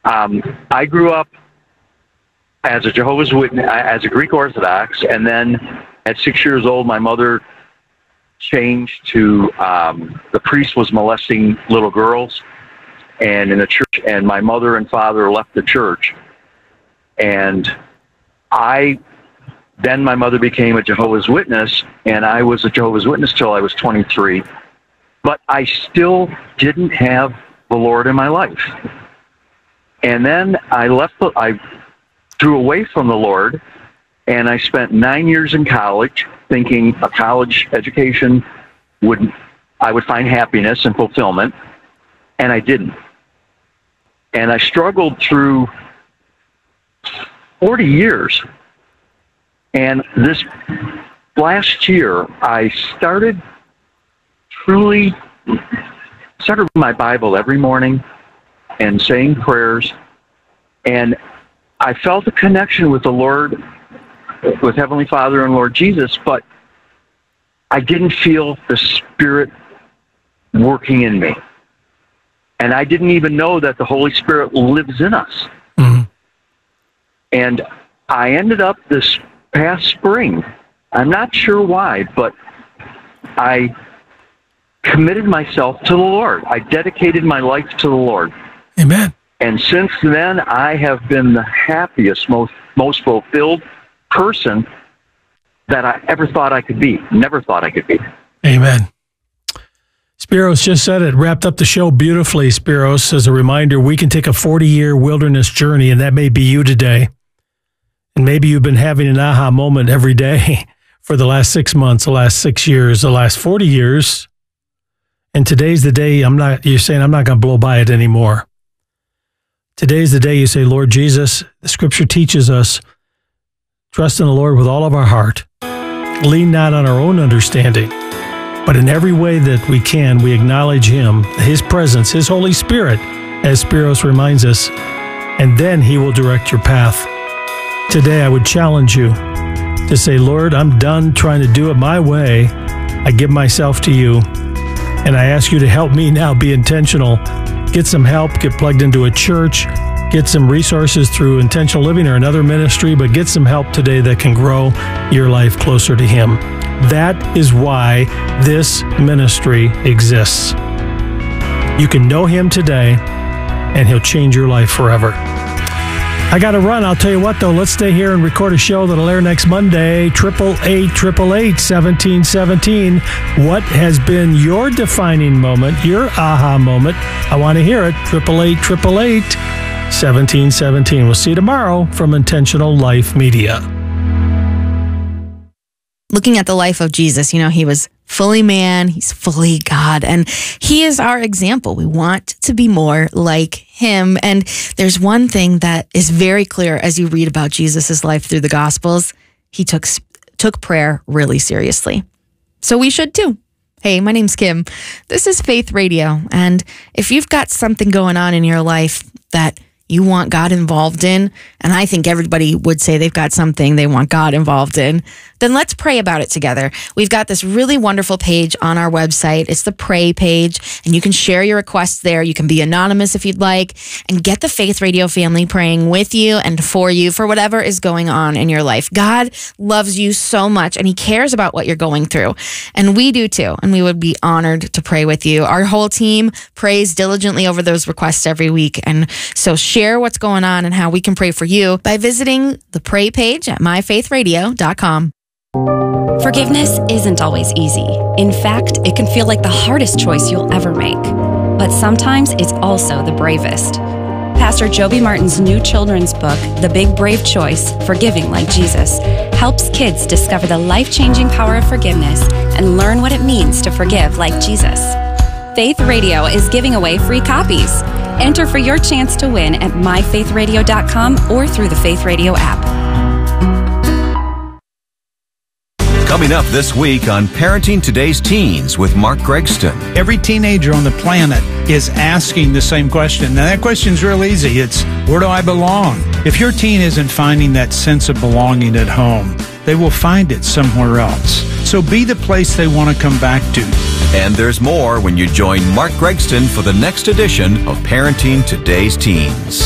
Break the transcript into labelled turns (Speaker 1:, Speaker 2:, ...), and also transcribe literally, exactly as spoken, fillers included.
Speaker 1: um, I grew up as a Jehovah's Witness, as a Greek Orthodox, and then at six years old, my mother changed to um, the priest was molesting little girls, and in the church, and my mother and father left the church, and I. Then my mother became a Jehovah's Witness, and I was a Jehovah's Witness till I was twenty-three. But I still didn't have the Lord in my life. And then I left, the, I drew away from the Lord, and I spent nine years in college thinking a college education would, I would find happiness and fulfillment, and I didn't. And I struggled through forty years. And this last year, I started truly, started with my Bible every morning and saying prayers. And I felt a connection with the Lord, with Heavenly Father and Lord Jesus, but I didn't feel the Spirit working in me. And I didn't even know that the Holy Spirit lives in us. Mm-hmm. And I ended up this past spring, I'm not sure why, but I committed myself to the Lord. I dedicated my life to the Lord.
Speaker 2: Amen.
Speaker 1: And since then, I have been the happiest, most most fulfilled person that I ever thought I could be. Never thought I could be.
Speaker 2: Amen. Spiros just said it, wrapped up the show beautifully, Spiros. As a reminder, we can take a forty-year wilderness journey, and that may be you today. And maybe you've been having an aha moment every day for the last six months, the last six years, the last forty years. And today's the day I'm not, you're saying, I'm not going to blow by it anymore. Today's the day you say, Lord Jesus, the scripture teaches us, trust in the Lord with all of our heart. Lean not on our own understanding, but in every way that we can, we acknowledge him, his presence, his Holy Spirit, as Spiros reminds us, and then he will direct your path. Today, I would challenge you to say, Lord, I'm done trying to do it my way. I give myself to you, and I ask you to help me now be intentional. Get some help, get plugged into a church, get some resources through Intentional Living or another ministry, but get some help today that can grow your life closer to him. That is why this ministry exists. You can know him today, and he'll change your life forever. I got to run. I'll tell you what, though. Let's stay here and record a show that'll air next Monday. Triple eight, triple eight, seventeen seventeen. What has been your defining moment, your aha moment? I want to hear it. Triple eight, triple eight, seventeen seventeen. We'll see you tomorrow from Intentional Life Media.
Speaker 3: Looking at the life of Jesus, you know, he was fully man, he's fully God, and he is our example. We want to be more like him. And there's one thing that is very clear as you read about Jesus' life through the Gospels. He took took prayer really seriously. So we should too. Hey, my name's Kim. This is Faith Radio. And if you've got something going on in your life that you want God involved in, and I think everybody would say they've got something they want God involved in, then let's pray about it together. We've got this really wonderful page on our website. It's the Pray page, and you can share your requests there. You can be anonymous if you'd like, and get the Faith Radio family praying with you and for you for whatever is going on in your life. God loves you so much, and he cares about what you're going through, and we do too, and we would be honored to pray with you. Our whole team prays diligently over those requests every week, and so share what's going on and how we can pray for you by visiting the Pray page at my faith radio dot com.
Speaker 4: Forgiveness isn't always easy. In fact, it can feel like the hardest choice you'll ever make. But sometimes it's also the bravest. Pastor Joby Martin's new children's book, The Big Brave Choice, Forgiving Like Jesus, helps kids discover the life-changing power of forgiveness and learn what it means to forgive like Jesus. Faith Radio is giving away free copies. Enter for your chance to win at my faith radio dot com or through the Faith Radio app.
Speaker 5: Coming up this week on Parenting Today's Teens with Mark Gregston.
Speaker 6: Every teenager on the planet is asking the same question. Now, that question's real easy. It's, where do I belong? If your teen isn't finding that sense of belonging at home, they will find it somewhere else. So be the place they want to come back to.
Speaker 5: And there's more when you join Mark Gregston for the next edition of Parenting Today's Teens.